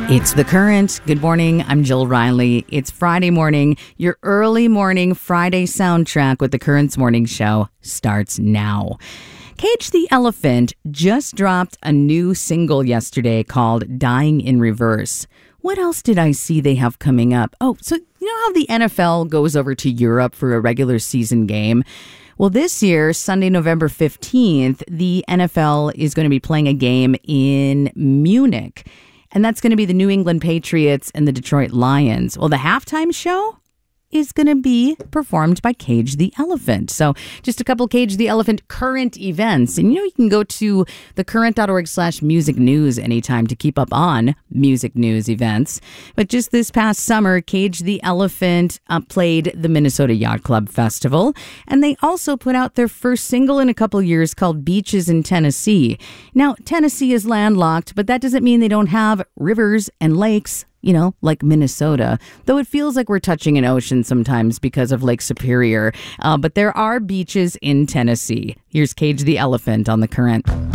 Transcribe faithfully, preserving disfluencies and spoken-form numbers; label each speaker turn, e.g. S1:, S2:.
S1: It's The Current. Good morning. I'm Jill Riley. It's Friday morning. Your early morning Friday soundtrack with The Current's morning show starts now. Cage the Elephant just dropped a new single yesterday called Dying in Reverse. What else did I see they have coming up? Oh, so you know how the N F L goes over to Europe for a regular season game? Well, this year, Sunday, November fifteenth, the N F L is going to be playing a game in Munich. And that's going to be the New England Patriots and the Detroit Lions. Well, the halftime show is going to be performed by Cage the Elephant. So just a couple Cage the Elephant current events. And you know, you can go to thecurrent.org slash music news anytime to keep up on music news events. But just this past summer, Cage the Elephant uh, played the Minnesota Yacht Club Festival. And they also put out their first single in a couple years called Beaches in Tennessee. Now, Tennessee is landlocked, but that doesn't mean they don't have rivers and lakes, you know, like Minnesota, though it feels like we're touching an ocean sometimes because of Lake Superior. Uh, but there are beaches in Tennessee. Here's Cage the Elephant on The Current.